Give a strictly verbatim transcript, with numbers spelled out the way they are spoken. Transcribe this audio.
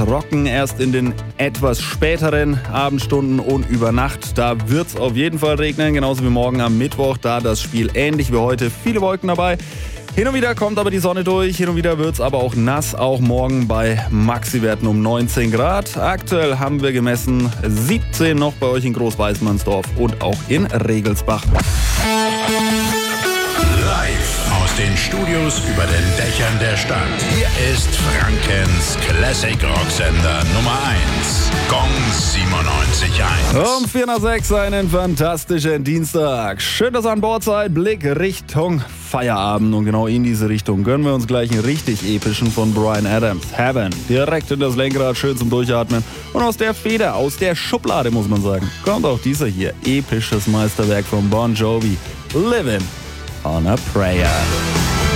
trocken, erst in den etwas späteren Abendstunden und über Nacht. Da wird es auf jeden Fall regnen, genauso wie morgen am Mittwoch. Da das Spiel ähnlich wie heute, viele Wolken dabei. Hin und wieder kommt aber die Sonne durch, hin und wieder wird es aber auch nass, auch morgen bei Maxi-Werten um neunzehn Grad. Aktuell haben wir gemessen siebzehn noch bei euch in Großweißmannsdorf und auch in Regelsbach. Live aus den Studios über den Dächern der Stadt. Hier ist Frankens Classic Rocksender Nummer eins. Gong siebenundneunzig Komma eins. Um vier nach sechs einen fantastischen Dienstag. Schön, dass ihr an Bord seid. Blick Richtung Feierabend. Und genau in diese Richtung gönnen wir uns gleich einen richtig epischen von Bryan Adams. Heaven. Direkt in das Lenkrad, schön zum Durchatmen. Und aus der Feder, aus der Schublade, muss man sagen, kommt auch dieser hier. Episches Meisterwerk von Bon Jovi. Living on a Prayer.